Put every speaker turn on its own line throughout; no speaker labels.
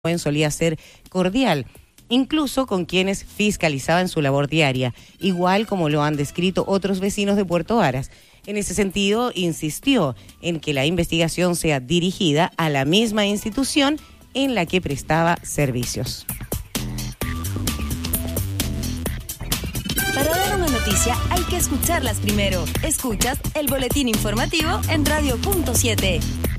solía ser cordial, incluso con quienes fiscalizaban su labor diaria, igual como lo han descrito otros vecinos de Puerto Varas. En ese sentido, insistió en que la investigación sea dirigida a la misma institución en la que prestaba servicios.
Para dar una noticia hay que escucharlas primero. Escuchas el boletín informativo en Radio Punto 7.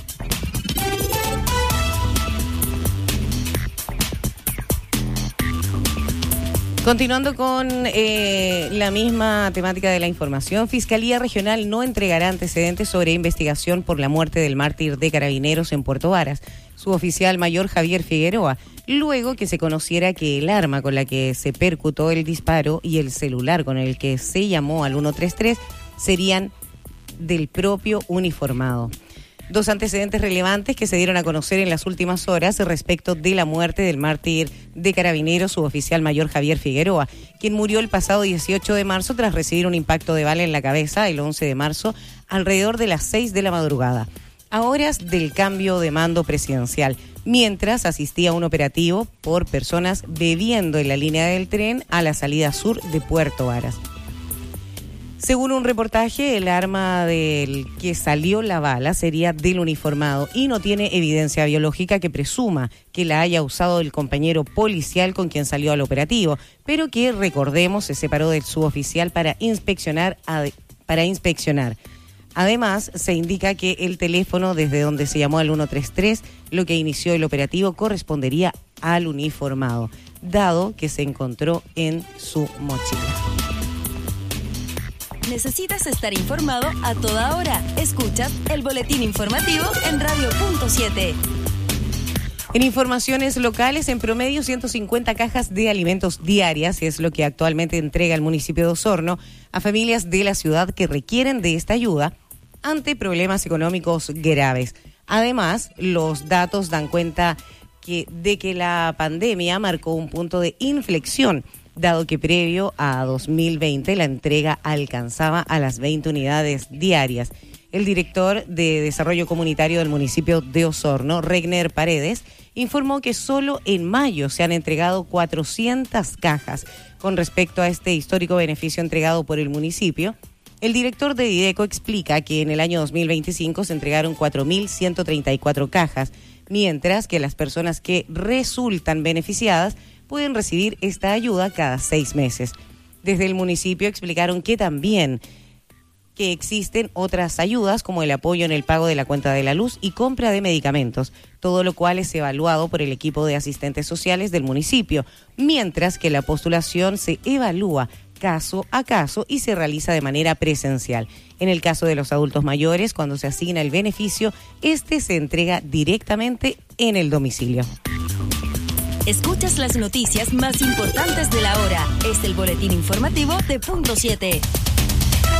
Continuando con la misma temática de la información, Fiscalía Regional no entregará antecedentes sobre investigación por la muerte del mártir de Carabineros en Puerto Varas, su oficial mayor Javier Figueroa, luego que se conociera que el arma con la que se percutó el disparo y el celular con el que se llamó al 133 serían del propio uniformado. Dos antecedentes relevantes que se dieron a conocer en las últimas horas respecto de la muerte del mártir de Carabineros, su oficial mayor Javier Figueroa, quien murió el pasado 18 de marzo tras recibir un impacto de bala en la cabeza el 11 de marzo alrededor de las 6 de la madrugada, a horas del cambio de mando presidencial, mientras asistía a un operativo por personas bebiendo en la línea del tren a la salida sur de Puerto Varas. Según un reportaje, el arma del que salió la bala sería del uniformado y no tiene evidencia biológica que presuma que la haya usado el compañero policial con quien salió al operativo, pero que, recordemos, se separó del suboficial para inspeccionar. Además, se indica que el teléfono desde donde se llamó al 133, lo que inició el operativo, correspondería al uniformado, dado que se encontró en su mochila.
Necesitas estar informado a toda hora. Escuchas el boletín informativo en Radio Punto 7.
En informaciones locales, en promedio 150 cajas de alimentos diarias es lo que actualmente entrega el municipio de Osorno a familias de la ciudad que requieren de esta ayuda ante problemas económicos graves. Además, los datos dan cuenta de que la pandemia marcó un punto de inflexión, dado que previo a 2020 la entrega alcanzaba a las 20 unidades diarias. El director de Desarrollo Comunitario del municipio de Osorno, Regner Paredes, informó que solo en mayo se han entregado 400 cajas. Con respecto a este histórico beneficio entregado por el municipio, el director de Dideco explica que en el año 2025 se entregaron 4.134 cajas, mientras que las personas que resultan beneficiadas pueden recibir esta ayuda cada 6 meses. Desde el municipio explicaron que también existen otras ayudas como el apoyo en el pago de la cuenta de la luz y compra de medicamentos, todo lo cual es evaluado por el equipo de asistentes sociales del municipio, mientras que la postulación se evalúa caso a caso y se realiza de manera presencial. En el caso de los adultos mayores, cuando se asigna el beneficio, este se entrega directamente en el domicilio.
Escuchas las noticias más importantes de la hora. Es el boletín informativo de Punto 7.